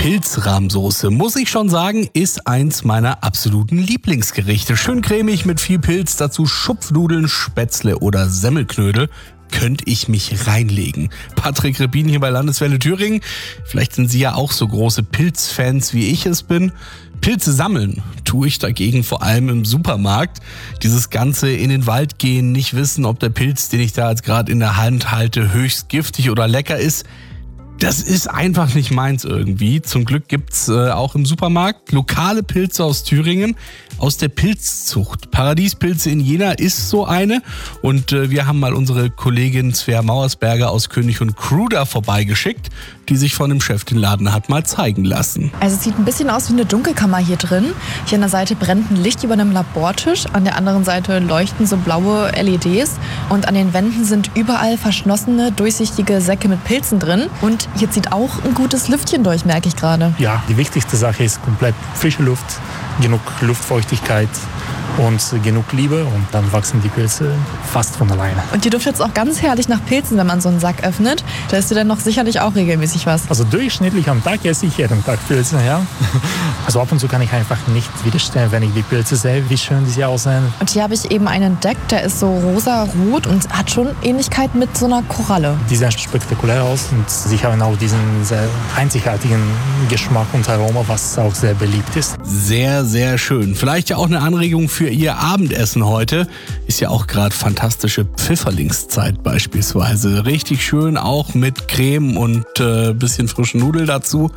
Pilzrahmsoße, muss ich schon sagen, ist eins meiner absoluten Lieblingsgerichte. Schön cremig mit viel Pilz, dazu Schupfnudeln, Spätzle oder Semmelknödel. Könnte ich mich reinlegen. Patrick Rebin hier bei Landeswelle Thüringen. Vielleicht sind Sie ja auch so große Pilzfans, wie ich es bin. Pilze sammeln tue ich dagegen vor allem im Supermarkt. Dieses ganze in den Wald gehen, nicht wissen, ob der Pilz, den ich da jetzt gerade in der Hand halte, höchst giftig oder lecker ist. Das ist einfach nicht meins irgendwie. Zum Glück gibt's auch im Supermarkt lokale Pilze aus Thüringen, aus der Pilzzucht. Paradiespilze in Jena ist so eine. Und wir haben mal unsere Kollegin Svea Mauersberger aus König und Crew da vorbeigeschickt, die sich von dem Chef den Laden hat mal zeigen lassen. Also es sieht ein bisschen aus wie eine Dunkelkammer hier drin. Hier an der Seite brennt ein Licht über einem Labortisch. An der anderen Seite leuchten so blaue LEDs. Und an den Wänden sind überall verschlossene, durchsichtige Säcke mit Pilzen drin. Und hier zieht auch ein gutes Lüftchen durch, merke ich gerade. Ja, die wichtigste Sache ist komplett frische Luft, genug Luftfeuchtigkeit und genug Liebe und dann wachsen die Pilze fast von alleine. Und hier duftet es auch ganz herrlich nach Pilzen, wenn man so einen Sack öffnet. Da isst du dann noch sicherlich auch regelmäßig was. Also durchschnittlich am Tag esse ich jeden Tag Pilze, ja. Also ab und zu kann ich einfach nicht widerstehen, wenn ich die Pilze sehe, wie schön die aussehen. Und hier habe ich eben einen entdeckt, der ist so rosa-rot und hat schon Ähnlichkeit mit so einer Koralle. Die sehen spektakulär aus und sie haben auch diesen sehr einzigartigen Geschmack und Aroma, was auch sehr beliebt ist. Sehr, sehr schön. Vielleicht ja auch eine Anregung für Ihr Abendessen heute. Ist ja auch gerade fantastische Pfifferlingszeit beispielsweise. Richtig schön, auch mit Creme und bisschen frischen Nudeln dazu.